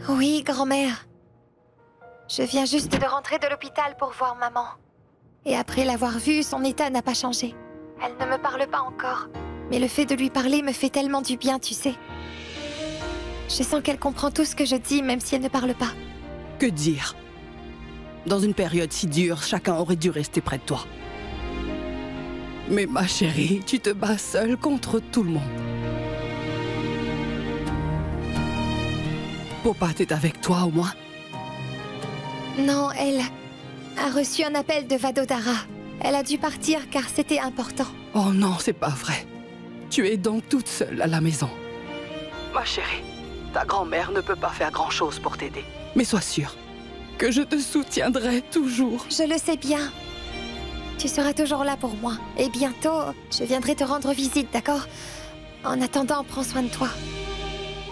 Oui, grand-mère. Je viens juste de rentrer de l'hôpital pour voir maman. Et après l'avoir vue, son état n'a pas changé. Elle ne me parle pas encore. Mais le fait de lui parler me fait tellement du bien, tu sais. Je sens qu'elle comprend tout ce que je dis, même si elle ne parle pas. Que dire? Dans une période si dure, chacun aurait dû rester près de toi. Mais ma chérie, tu te bats seule contre tout le monde. Popat est avec toi au moins? Non, elle a reçu un appel de Vadodara. Elle a dû partir car c'était important. Oh non, c'est pas vrai. Tu es donc toute seule à la maison. Ma chérie, ta grand-mère ne peut pas faire grand-chose pour t'aider. Mais sois sûre que je te soutiendrai toujours. Je le sais bien. Tu seras toujours là pour moi. Et bientôt, je viendrai te rendre visite, d'accord? En attendant, prends soin de toi.